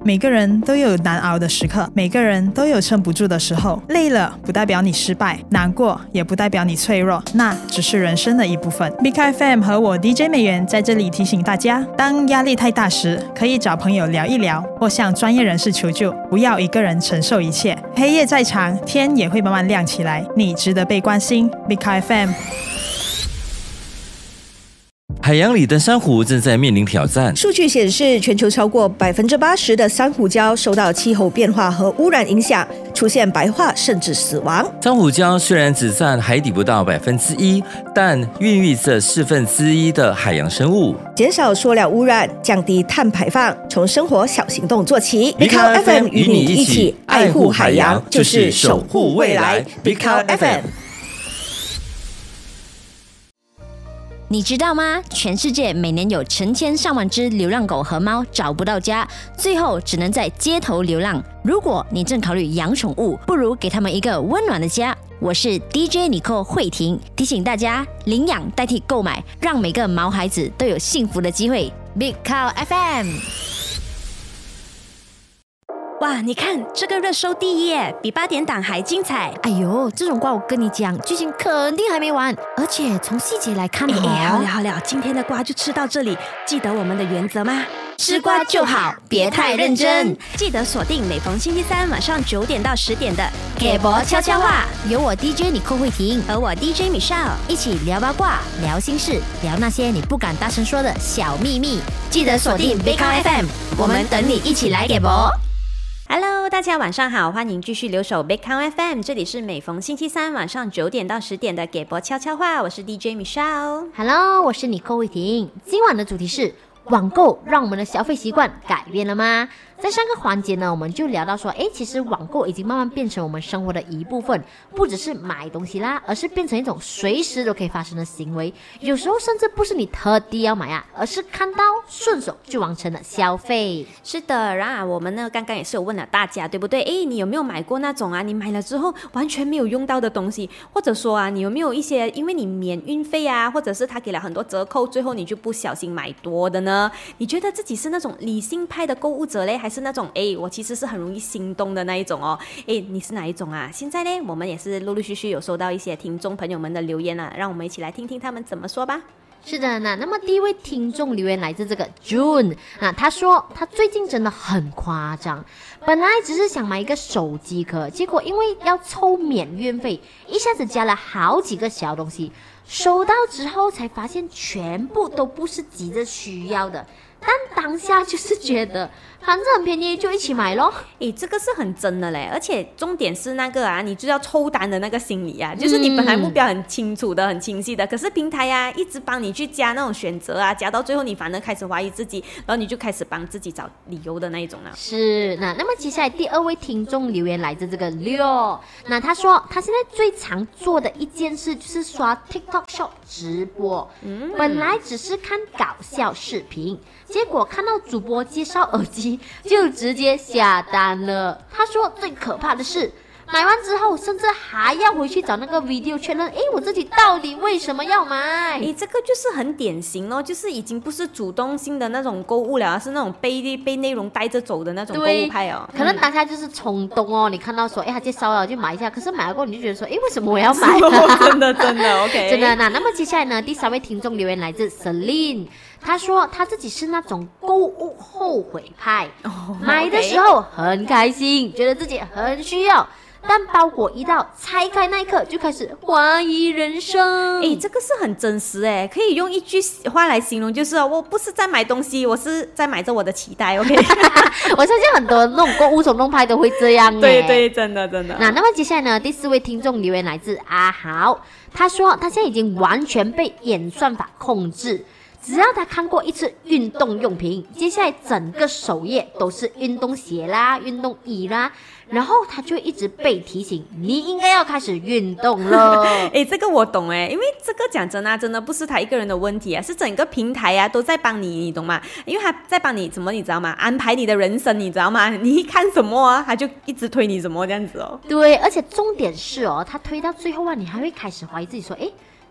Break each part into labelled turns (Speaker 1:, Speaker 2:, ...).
Speaker 1: 每个人都有难熬的时刻，每个人都有撑不住的时候。累了不代表你失败，难过也不代表你脆弱，那只是人生的一部分。Big FM 和我 DJ 美元在这里提醒大家，当压力太大时，可以找朋友聊一聊，或向专业人士求救，不要一个人承受一切。黑夜再长，天也会慢慢亮起来，你值得被关心。Big FM。
Speaker 2: 海洋里的珊瑚正在面临挑战。
Speaker 3: 数据显示，全球超过80%的珊瑚礁受到气候变化和污染影响，出现白化甚至死亡。
Speaker 2: 珊瑚礁虽然只占海底不到1%，但孕育着1/4的海洋生物。
Speaker 3: 减少塑料污染，降低碳排放，从生活小行动做起。
Speaker 2: Big Cow FM 与你一起
Speaker 3: 爱护海洋，就是守护未来。Big Cow FM。
Speaker 4: 你知道吗？全世界每年有成千上万只流浪狗和猫找不到家，最后只能在街头流浪。如果你正考虑养宠物，不如给他们一个温暖的家。我是 DJ 尼寇慧婷，提醒大家领养代替购买，让每个毛孩子都有幸福的机会。Big Cow FM。
Speaker 5: 哇，你看这个热搜第一耶，比8点档还精彩。
Speaker 4: 哎呦，这种瓜我跟你讲，剧情肯定还没完，而且从细节来看
Speaker 5: 好了，今天的瓜就吃到这里。记得我们的原则吗？
Speaker 4: 吃瓜就好，别太认真。
Speaker 5: 记得锁定每逢星期三晚上9点到10点的
Speaker 4: 给博悄悄话，有我 DJ 尼寇慧婷
Speaker 5: 和我 DJ Michelle
Speaker 4: 一起聊八卦、聊心事、聊那些你不敢大声说的小秘密。记得锁定 Big Cow FM， 我们等你一起来给博。
Speaker 5: Hello， 大家晚上好，欢迎继续留守 Big Cow FM， 这里是每逢星期三晚上9点到10点的给博悄悄话，我是 DJ Michelle。
Speaker 4: Hello， 我是尼寇慧婷。今晚的主题是网购让我们的消费习惯改变了吗？在上个环节呢，我们就聊到说，其实网购已经慢慢变成我们生活的一部分，不只是买东西啦，而是变成一种随时都可以发生的行为。有时候甚至不是你特地要买啊，而是看到顺手就完成了消费。
Speaker 5: 是的，然后我们呢刚刚也是有问了大家，对不对？你有没有买过那种你买了之后完全没有用到的东西，或者说你有没有一些因为你免运费或者是他给了很多折扣，最后你就不小心买多的呢？你觉得自己是那种理性派的购物者嘞，还是那种我其实是很容易心动的那一种哦？你是哪一种啊？现在呢，我们也是陆陆续续有收到一些听众朋友们的留言让我们一起来听听他们怎么说吧。
Speaker 4: 是的，那么第一位听众留言来自这个 June， 他说他最近真的很夸张，本来只是想买一个手机壳，结果因为要凑免运费，一下子加了好几个小东西，收到之后才发现全部都不是急着需要的，但当下就是觉得反正很便宜就一起买咯。
Speaker 5: 这个是很真的嘞，而且重点是那个你就要抽单的那个心理就是你本来目标很清楚的很清晰的，可是平台一直帮你去加那种选择加到最后你反而开始怀疑自己，然后你就开始帮自己找理由的那一种了。
Speaker 4: 是，那么接下来第二位听众留言来自这个六，那他说他现在最常做的一件事就是刷 TikTok Shop 直播，本来只是看搞笑视频，结果看到主播介绍耳机就直接下单了。他说最可怕的是买完之后甚至还要回去找那个 video 确认，我自己到底为什么要买？
Speaker 5: 这个就是很典型咯，就是已经不是主动性的那种购物了，是那种被内容带着走的那种购物派哦。
Speaker 4: 可能当下就是冲动哦，你看到说他介绍了就买一下，可是买了过后你就觉得说为什么我要买？
Speaker 5: 真的 OK
Speaker 4: 真的。那么接下来呢，第三位听众留言来自 Celine， 他说他自己是那种购物后悔派，买的时候很开心，觉得自己很需要，但包裹一到拆开那一刻就开始怀疑人生。
Speaker 5: 这个是很真实可以用一句话来形容，就是我不是在买东西，我是在买着我的期待。OK
Speaker 4: 我相信很多那种购物冲动派都会这样
Speaker 5: 对，真的那
Speaker 4: 么接下来呢，第四位听众留言来自阿豪，他说他现在已经完全被演算法控制，只要他看过一次运动用品，接下来整个首页都是运动鞋啦、运动衣啦，然后他就一直被提醒你应该要开始运动了。
Speaker 5: 这个我懂因为这个讲真真的不是他一个人的问题是整个平台都在帮你懂吗？因为他在帮你怎么你知道吗？安排你的人生，你知道吗？你一看什么他就一直推你什么这样子
Speaker 4: 对，而且重点是他推到最后你还会开始怀疑自己说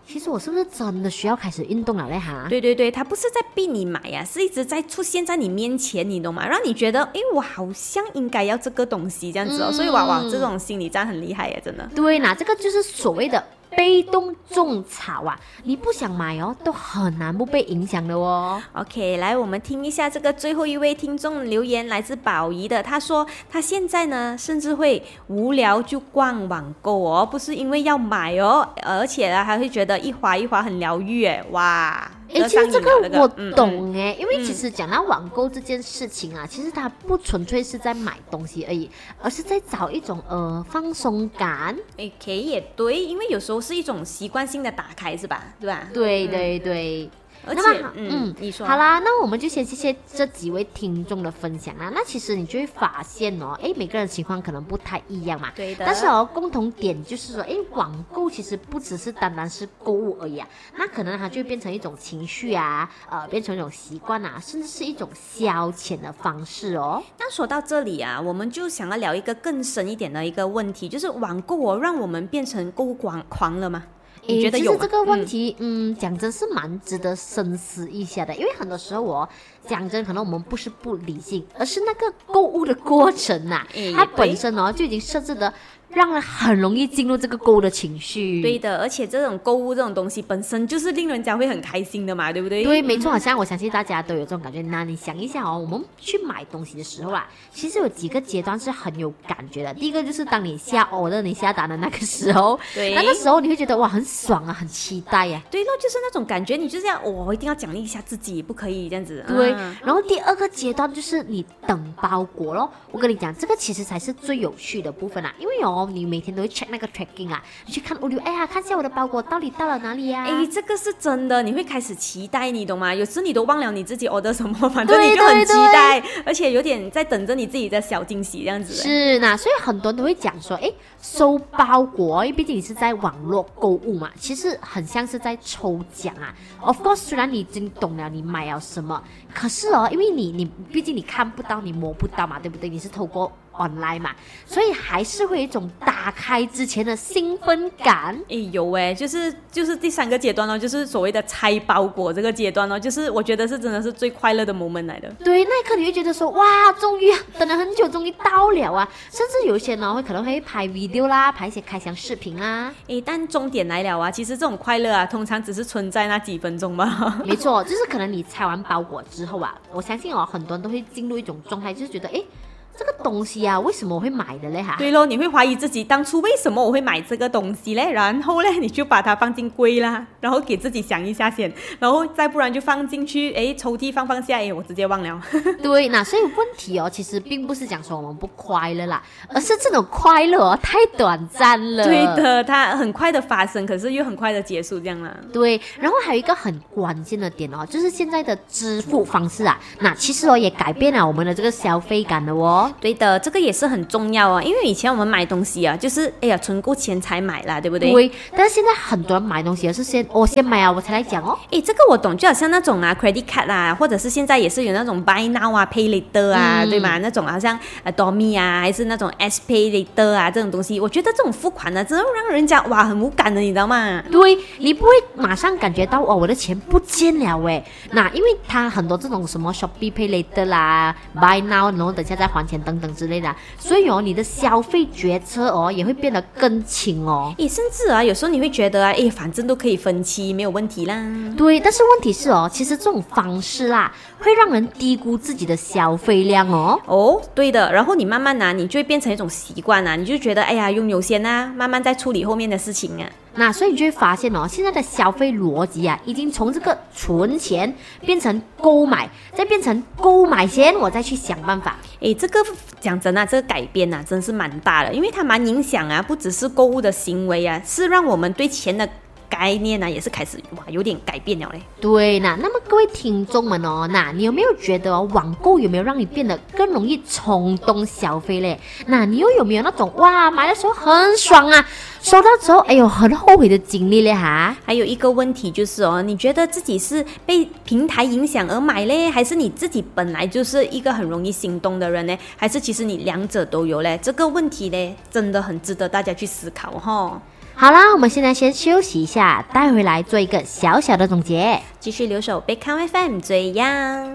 Speaker 4: 其实我是不是真的需要开始运动了嘞哈？
Speaker 5: 对对对，它不是在逼你买呀，是一直在出现在你面前，你懂吗？让你觉得，诶，我好像应该要这个东西这样子哦。所以哇，这种心理战很厉害呀，真的。
Speaker 4: 对，那这个就是所谓的被动种草啊，你不想买哦，都很难不被影响的哦。
Speaker 5: OK， 来，我们听一下这个最后一位听众留言，来自宝仪的。他说他现在呢，甚至会无聊就逛网购哦，不是因为要买哦，而且呢还会觉得一滑一滑很疗愈哎，哇！
Speaker 4: 其实这个我懂哎，因为其实讲到网购这件事情啊，其实它不纯粹是在买东西而已，而是在找一种放松感。
Speaker 5: OK， 也对，因为有时候是一种习惯性的打开，是吧？对吧？
Speaker 4: 对对对。
Speaker 5: 而且，你说
Speaker 4: 好啦，那我们就先谢谢这几位听众的分享啦。那其实你就会发现哦，每个人情况可能不太一样嘛。
Speaker 5: 对的。
Speaker 4: 但是共同点就是说，网购其实不只是单单是购物而已啊，那可能它就会变成一种情绪啊，变成一种习惯啊，甚至是一种消遣的方式哦。
Speaker 5: 那说到这里啊，我们就想要聊一个更深一点的一个问题，就是网购让我们变成购物狂了吗？你觉得有吗？
Speaker 4: 其实这个问题，讲真是蛮值得深思一下的，因为很多时候讲真，可能我们不是不理性，而是那个购物的过程啊，它本身就已经设置的让人很容易进入这个购物的情绪。
Speaker 5: 对的，而且这种购物这种东西本身就是令人家会很开心的嘛，对不对？
Speaker 4: 对，没错，好像我相信大家都有这种感觉。那你想一下我们去买东西的时候啊，其实有几个阶段是很有感觉的。第一个就是当你你下单的那个时候，
Speaker 5: 对，
Speaker 4: 那个时候你会觉得哇很爽啊，很期待呀。
Speaker 5: 对咯，就是那种感觉，你就这样，我一定要奖励一下自己，不可以这样子。
Speaker 4: 对，然后第二个阶段就是你等包裹咯。我跟你讲，这个其实才是最有趣的部分啦，因为你每天都会 check 那个 tracking 啊，你去看物流，看一下我的包裹到底到了哪里呀？
Speaker 5: 这个是真的，你会开始期待，你懂吗？有时你都忘了你自己 order 什么，反正你就很期待，而且有点在等着你自己的小惊喜这样子。
Speaker 4: 是那，所以很多人都会讲说，收包裹，因为毕竟你是在网络购物嘛，其实很像是在抽奖啊。Of course， 虽然你已经懂了你买了什么，可是因为你毕竟你看不到，你摸不到嘛，对不对？你是透过online 嘛，所以还是会有一种打开之前的兴奋感。
Speaker 5: 有就是第三个阶段哦，就是所谓的拆包裹这个阶段哦，就是我觉得是真的是最快乐的 moment 来的。
Speaker 4: 对，那一刻你会觉得说，哇，终于等了很久，终于到了啊！甚至有一些呢，可能会拍 video 啦，拍一些开箱视频啊。
Speaker 5: 但重点来了啊，其实这种快乐啊，通常只是存在那几分钟吧。
Speaker 4: 没错，就是可能你拆完包裹之后啊，我相信很多人都会进入一种状态，就是觉得这个东西啊，为什么我会买的嘞哈？
Speaker 5: 对咯，你会怀疑自己当初为什么我会买这个东西嘞？然后嘞，你就把它放进柜啦，然后给自己想一下先，然后再不然就放进去，抽屉放下，我直接忘了。
Speaker 4: 对，那所以问题其实并不是讲说我们不快乐啦，而是这种快乐太短暂了。
Speaker 5: 对的，它很快的发生，可是又很快的结束这样啦。
Speaker 4: 对，然后还有一个很关键的点就是现在的支付方式啊，那其实也改变了我们的这个消费感的哦。
Speaker 5: 对的，这个也是很重要哦，因为以前我们买东西啊，就是存够钱才买啦，对不对？
Speaker 4: 对，但是现在很多人买东西是先买啊，我才来讲哦。
Speaker 5: 这个我懂，就好像那种credit card 啊，或者是现在也是有那种 buy now 啊 pay later 啊，对吗？那种好像Domi 啊，还是那种 S pay later 啊这种东西，我觉得这种付款呢，真的让人家很无感的，你知道吗？
Speaker 4: 对，你不会马上感觉到我的钱不见了那因为它很多这种什么 Shopee pay later 啦 buy now， 然后等下再还钱等等之类的，所以你的消费决策也会变得更轻
Speaker 5: 甚至有时候你会觉得反正都可以分期，没有问题啦。
Speaker 4: 对，但是问题是其实这种方式啦，会让人低估自己的消费量
Speaker 5: 对的，然后你慢慢你就会变成一种习惯你就觉得拥有先慢慢再处理后面的事情
Speaker 4: 那所以你就会发现现在的消费逻辑已经从这个存钱变成购买，再变成购买先我再去想办法。
Speaker 5: 这个讲真这个改变真是蛮大的，因为它蛮影响不只是购物的行为是让我们对钱的概念也是开始有点改变了嘞。
Speaker 4: 对，那么各位听众们那你有没有觉得网购有没有让你变得更容易冲动消费嘞？那你又有没有那种买的时候很爽啊，收到之后很后悔的经历嘞哈？
Speaker 5: 还有一个问题就是你觉得自己是被平台影响而买嘞，还是你自己本来就是一个很容易心动的人呢？还是其实你两者都有嘞？这个问题嘞真的很值得大家去思考
Speaker 4: 好啦，我们现在先休息一下，待回来做一个小小的总结。
Speaker 5: 继续留守贝康 FM 最样。